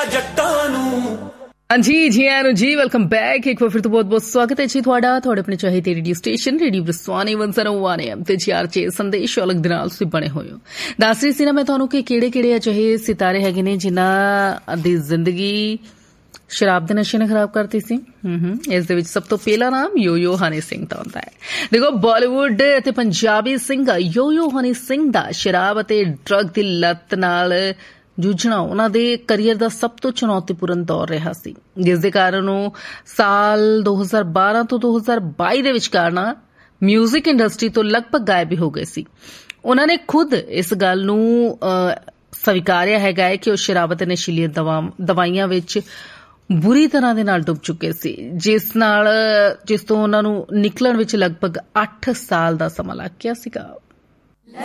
ਜੱਟਾਂ ਨੂੰ। ਹਾਂਜੀ ਜੀ ਆਇਆਂ ਨੂੰ ਜੀ, ਵੈਲਕਮ ਬੈਕ। ਇੱਕ ਵਾਰ ਫਿਰ ਤੋਂ ਬਹੁਤ ਬਹੁਤ ਸਵਾਗਤ ਹੈ ਜੀ ਤੁਹਾਡਾ ਤੁਹਾਡੇ ਆਪਣੇ ਚਾਹੀਦੇ ਰੇਡੀਓ ਸਟੇਸ਼ਨ ਰੇਡੀਓ ਬਰਸਵਾਨੀ 101 AM ਤੇ GRJ ਸੰਦੇਸ਼ ਅਲੱਗ ਦੇ ਨਾਲ ਤੁਸੀਂ ਬਣੇ ਹੋਏ ਹੋ। ਦੱਸ ਰਹੀ ਸੀ ਨਾ ਮੈਂ ਤੁਹਾਨੂੰ ਕਿ ਕਿਹੜੇ ਅਜਿਹੇ ਸਿਤਾਰੇ ਹੈਗੇ ਨੇ ਜਿਨ੍ਹਾਂ ਦੀ ਜ਼ਿੰਦਗੀ ਸ਼ਰਾਬ ਦੇ ਨਸ਼ੇ ਨੇ ਖਰਾਬ ਕਰਤੀ ਸੀ। ਇਸ ਦੇ ਵਿੱਚ ਸਭ ਤੋਂ ਪਹਿਲਾ ਨਾਮ ਯੋ ਹਨੀ ਸਿੰਘ ਦਾ ਹੁੰਦਾ ਹੈ। ਦੇਖੋ, ਬਾਲੀਵੁੱਡ ਅਤੇ ਪੰਜਾਬੀ ਸਿੰਗਰ ਯੋ ਹਨੀ ਸਿੰਘ ਦਾ ਸ਼ਰਾਬ ਅਤੇ ਡਰੱਗ ਦੀ ਲੱਤ ਨਾਲ ਜੂਝਣਾ ਉਹਨਾਂ ਦੇ ਕਰੀਅਰ ਦਾ ਸਭ ਤੋਂ ਚੁਣੌਤੀਪੂਰਨ ਦੌਰ ਰਿਹਾ ਸੀ, ਜਿਸ ਦੇ ਕਾਰਨ ਉਹ ਸਾਲ 2012 ਤੋਂ 2022 ਦੇ ਵਿਚਕਾਰ ਨਾ ਮਿਊਜ਼ਿਕ ਇੰਡਸਟਰੀ ਤੋਂ ਲਗਭਗ ਗਾਇਬ ਹੋ ਗਏ ਸੀ। ਉਹਨਾਂ ਨੇ ਖੁਦ ਇਸ ਗੱਲ ਨੂੰ ਸਵੀਕਾਰਿਆ ਹੈਗਾ ਹੈ ਕਿ ਉਹ ਸ਼ਰਾਬ ਅਤੇ ਨਸ਼ੀਲੀਆਂ ਦਵਾਈਆਂ ਵਿੱਚ ਬੁਰੀ ਤਰ੍ਹਾਂ ਦੇ ਨਾਲ ਡੁੱਬ ਚੁੱਕੇ ਸੀ, ਜਿਸ ਤੋਂ ਉਹਨਾਂ ਨੂੰ ਨਿਕਲਣ ਵਿੱਚ ਲਗਭਗ 8 ਸਾਲ ਦਾ ਸਮਾਂ ਲੱਗ ਗਿਆ ਸੀਗਾ।